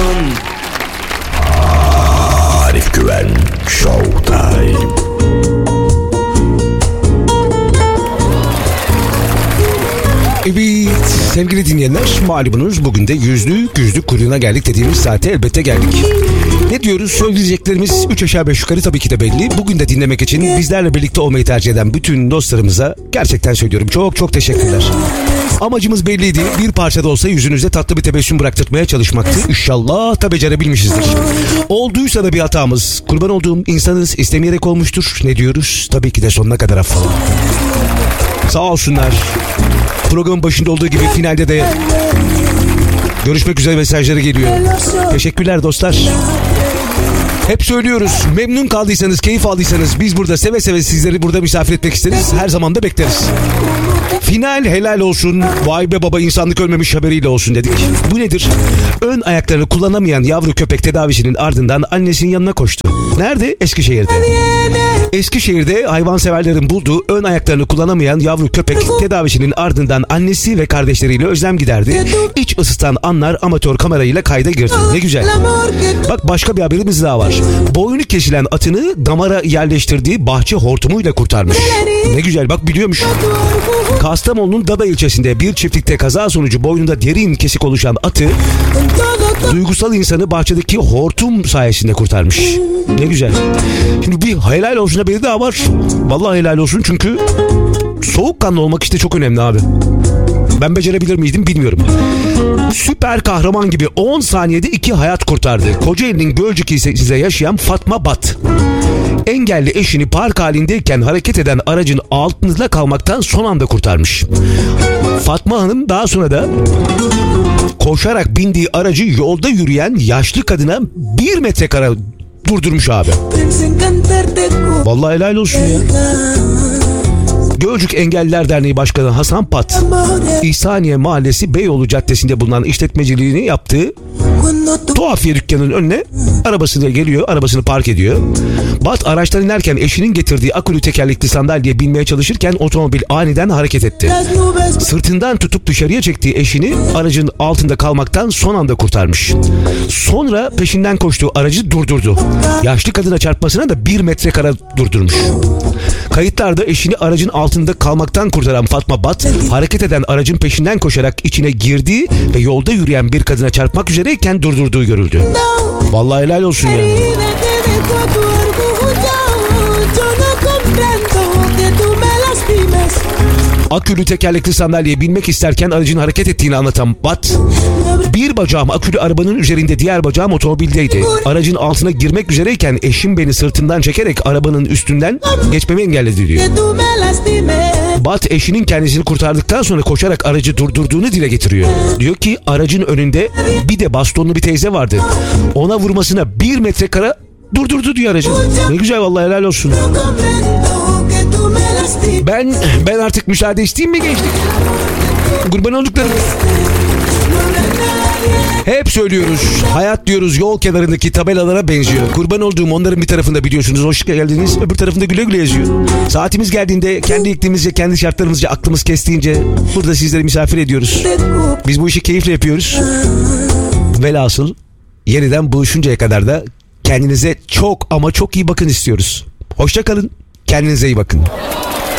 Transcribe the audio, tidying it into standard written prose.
Arif Güven Showtime. Evet sevgili dinleyenler, malumunuz bugün de yüzlük kuyruğuna geldik dediğimiz saate elbette geldik. Ne diyoruz? Söyleyeceklerimiz 3 aşağı 5 yukarı tabii ki de belli. Bugün de dinlemek için bizlerle birlikte olmayı tercih eden bütün dostlarımıza gerçekten söylüyorum çok teşekkürler. Amacımız belliydi. Bir parça da olsa yüzünüzde tatlı bir tebessüm bıraktırmaya çalışmaktı. İnşallah da becerebilmişizdir. Olduysa da bir hatamız. Kurban olduğum insanız, istemeyerek olmuştur. Ne diyoruz? Tabii ki de sonuna kadar affola. Sağ olsunlar. Programın başında olduğu gibi finalde de görüşmek üzere mesajları geliyor. Teşekkürler dostlar. Hep söylüyoruz, memnun kaldıysanız, keyif aldıysanız biz burada seve seve sizleri burada misafir etmek isteriz. Her zaman da bekleriz. Final helal olsun, vay be baba insanlık ölmemiş haberiyle olsun dedik. Bu nedir? Ön ayaklarını kullanamayan yavru köpek tedavisinin ardından annesinin yanına koştu. Nerede? Eskişehir'de. Eskişehir'de hayvanseverlerin bulduğu ön ayaklarını kullanamayan yavru köpek tedavisinin ardından annesi ve kardeşleriyle özlem giderdi. İç ısıtan anlar amatör kamerayla kayda girdi. Ne güzel. Bak başka bir haberimiz daha var. Boynu kesilen atını damara yerleştirdiği bahçe hortumuyla kurtarmış. Ne güzel bak biliyormuş. Kastamonu'nun Dada ilçesinde bir çiftlikte kaza sonucu boynunda derin kesik oluşan atı duygusal insanı bahçedeki hortum sayesinde kurtarmış. Ne güzel. Şimdi bir helal olsun haberi daha var. Vallahi helal olsun çünkü soğukkanlı olmak işte çok önemli abi. Ben becerebilir miydim bilmiyorum. Süper kahraman gibi 10 saniyede 2 hayat kurtardı. Kocaeli'nin Gölcük ilçesinde yaşayan Fatma Bat. Engelli eşini park halindeyken hareket eden aracın altında kalmaktan son anda kurtarmış. Fatma Hanım daha sonra da koşarak bindiği aracı yolda yürüyen yaşlı kadına 1 metrekare durdurmuş abi. Vallahi helal olsun ya. Gölcük Engelliler Derneği Başkanı Hasan Pat, İhsaniye Mahallesi Beyoğlu Caddesi'nde bulunan işletmeciliğini yaptığı tuhafiye dükkanının önüne arabasıyla geliyor, arabasını park ediyor. Bat araçtan inerken eşinin getirdiği akülü tekerlekli sandalyeye binmeye çalışırken otomobil aniden hareket etti. Sırtından tutup dışarıya çektiği eşini aracın altında kalmaktan son anda kurtarmış. Sonra peşinden koştuğu aracı durdurdu. Yaşlı kadına çarpmasına da 1 metrekare durdurmuş. Kayıtlarda eşini aracın altında kalmaktan kurtaran Fatma Bat, hareket eden aracın peşinden koşarak içine girdiği ve yolda yürüyen bir kadına çarpmak üzereyken durdurduğu görüldü. Vallahi helal olsun ya. Akülü tekerlekli sandalyeye binmek isterken aracın hareket ettiğini anlatan Bat, bir bacağım akülü arabanın üzerinde, diğer bacağım otomobildeydi. Aracın altına girmek üzereyken eşim beni sırtından çekerek arabanın üstünden geçmemi engelledi diyor. Bat eşinin kendisini kurtardıktan sonra koşarak aracı durdurduğunu dile getiriyor. Diyor ki aracın önünde bir de bastonlu bir teyze vardı. Ona vurmasına 1 metrekare durdurdu diyor aracı. Ne güzel vallahi helal olsun. Ben artık müsaade isteyeyim mi gençlik? Kurban olduklarım. Hep söylüyoruz. Hayat diyoruz yol kenarındaki tabelalara benziyor. Kurban olduğum onların bir tarafında biliyorsunuz hoş geldiniz. Öbür tarafında güle güle yazıyor. Saatimiz geldiğinde kendi iklimimizce, kendi şartlarımızca, aklımız kestiğince burada sizleri misafir ediyoruz. Biz bu işi keyifle yapıyoruz. Velhasıl yeniden buluşuncaya kadar da kendinize çok ama çok iyi bakın istiyoruz. Hoşça kalın. Kendinize iyi bakın.